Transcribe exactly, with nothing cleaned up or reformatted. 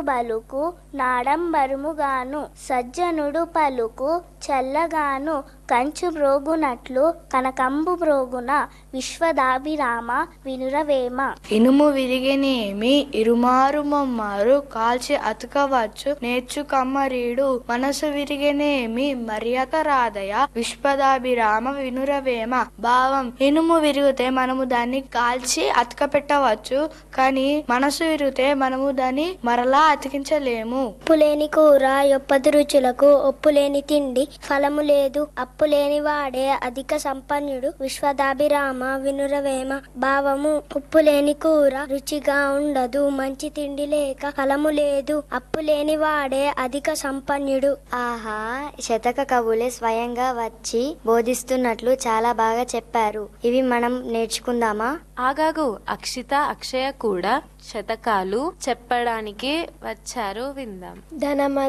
బలుకు నాడంబరముగాను, సజ్జనుడు పలుకు చల్లగాను, కంచు మ్రోగునట్లు కనకంబు మ్రోగున, విశ్వదాభిరామ వినురవేమ. ఇనుము విరిగినేమి ఇరుమారు మొమ్మారు, కాల్చి అతకవచ్చు నేర్చు కమ్మరీడు, మనసు విరిగినేమి మర్యాద రాదయ, విశ్వదాభిరామ వినురవేమ. భావం: ఇనుము విరిగితే మనము దాన్ని కాల్చి అతక పెట్టవచ్చు, కానీ మనసు విరిగితే మనము దాన్ని మరలా అతికించలేము. ఉప్పులేని కూర యొప్పది రుచులకు, ఒప్పులేని తిండి ఫలము లేదు, అప్పులేని వాడే అధిక సంపన్నుడు, విశ్వదాభిరామ వినురవేమ. భావము: ఉప్పులేని కూర రుచిగా ఉండదు, మంచి తిండి లేక ఫలము లేదు, అప్పులేని వాడే అధిక సంపన్నుడు. ఆహా, శతక కవులే స్వయంగా వచ్చి బోధిస్తున్నట్లు చాలా బాగా చెప్పారు. ఇవి మనం నేర్చుకుందామా? ఆగాగు, అక్షిత అక్షయ కూడా శతకాలు చెప్పడానికి వచ్చారు, విందాం. ధనమ